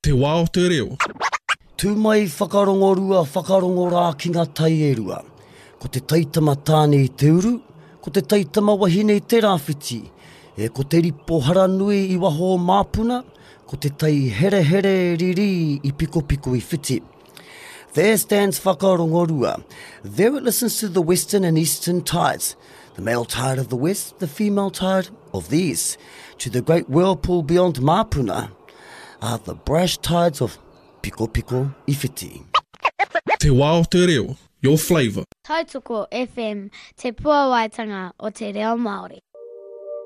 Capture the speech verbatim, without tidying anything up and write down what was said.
Te wā o te reo. Tū mai whakarongorua, whakarongora ki ngā tai e rua. Ko te taitama tāne i te uru, ko te taitama wahine i te rāwhiti, e ko te ripo haranui i waho māpuna, ko te tai here here riri i piko piko i whiti. There stands whakarongorua. There it listens to the western and eastern tides, the male tide of the west, the female tide of the east. To the great whirlpool beyond Māpuna are the brash tides of Piko Piko i whiti. Te wā o te reo, your flavour. Tautoko F M, te puawaitanga o te reo Māori.